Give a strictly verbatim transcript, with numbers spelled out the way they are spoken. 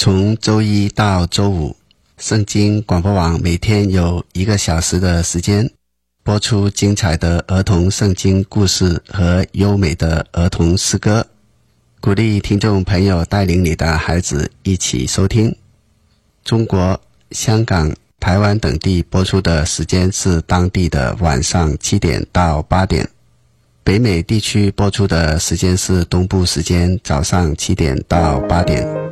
从周一到周五，圣经广播网每天有一个小时的时间播出精彩的儿童圣经故事和优美的儿童诗歌，鼓励听众朋友带领你的孩子一起收听。中国、香港、台湾等地播出的时间是当地的晚上七点到八点，北美地区播出的时间是东部时间早上七点到八点。